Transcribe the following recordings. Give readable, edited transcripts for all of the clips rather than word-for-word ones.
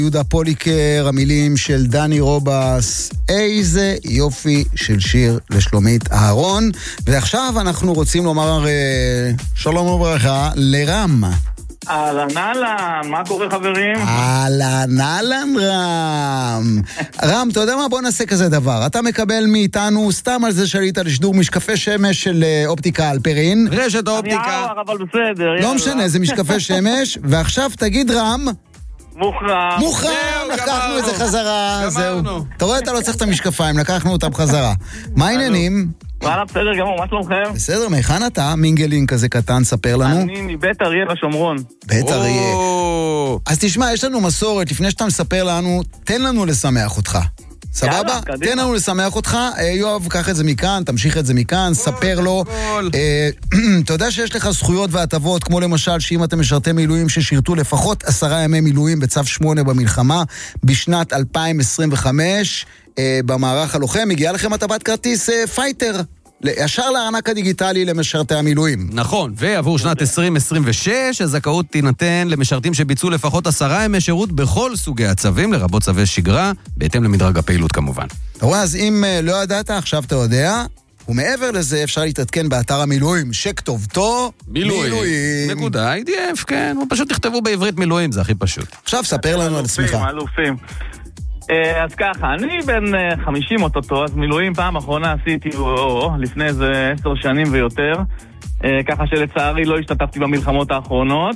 יהודה פוליקר, המילים של דני רובס, איזה יופי של שיר לשלומית אהרון. ועכשיו אנחנו רוצים לומר שלום וברכה לרם. אהלן אהלן, מה קורה חברים? אהלן אהלן רם. רם, אתה יודע מה? בוא נעשה כזה דבר. אתה מקבל מאיתנו, סתם על זה שעלית לשידור, משקפי שמש של אופטיקה אלפרין. רשת אופטיקה. אבל בסדר. לא משנה, זה משקפי שמש. ועכשיו תגיד רם. מוכרם, לקחנו את זה חזרה. זהו. אתה רואה, אתה לא צריך את המשקפיים, לקחנו אותם חזרה. מה העניינים? וואלה, בסדר גמור, מה שלומכם? בסדר, מהיכן אתה? מינגלין כזה קטן, ספר לנו. אני מבית אריה בשומרון. בית אריה. אז תשמע, יש לנו מסורת, לפני שאתה מספר לנו, תן לנו לשמח אותך. סבבה? תן לנו לשמח אותך. יואב, קח את זה מכאן, תמשיך את זה מכאן, ספר לו. אתה יודע שיש לך זכויות והטבות, כמו למשל שאם אתם משרתי מילואים ששירתו לפחות 10 ימי מילואים בצו 8 במלחמה, בשנת 2025, במערך הלוחם, הגיעה לכם הטבת כרטיס פייטר. ישר לארנק הדיגיטלי למשרתי המילואים. נכון, ועבור שנת 2026 הזכאות תינתן למשרתים שביצעו לפחות 10 ימי שירות בכל סוגי הצווים, לרבות צווי שגרה, בהתאם למדרג הפעילות כמובן. אתה רואה, אז אם לא ידעת, עכשיו אתה יודע, ומעבר לזה אפשר להתעדכן באתר המילואים, שכתובתו מילואים. נקודה, IDF, כן, פשוט תכתבו בעברית מילואים, זה הכי פשוט. עכשיו ספר לנו על עצמך. אלופים. אז ככה, אני בן 50 אוטוטו, אז מילואים פעם אחרונה עשיתי לפני איזה 10 שנים ויותר, ככה שלצערי לא השתתפתי במלחמות האחרונות.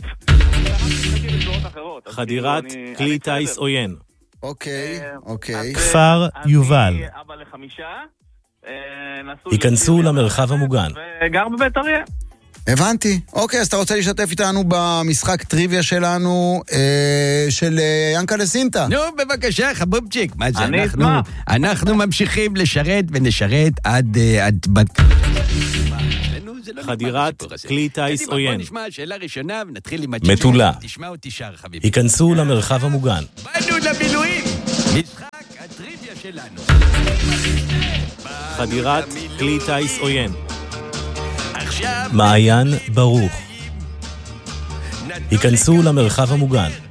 חדירת כלי טייס עוין. אוקיי. כפר יובל. אני אבא ל5. היכנסו למרחב המוגן. וגר בבית אריה. הבנתי. אוקיי, אז אתה רוצה להשתתף איתנו במשחק טריוויה שלנו, של ינקלה סינטה? נו, בבקשה, חבובצ'יק. מה זה אנחנו ממשיכים לשרת ונשרת עד... חדירת כלי טייס עוין. בוא נשמע שאלה ראשונה ונתחיל עם... מטולה. תשמע אותי שר, חביבי. היכנסו למרחב המוגן. באנו למילואים. משחק הטריוויה שלנו. חדירת כלי טייס עוין. עכשיו... מעיין ברוך. היכנסו למרחב המוגן.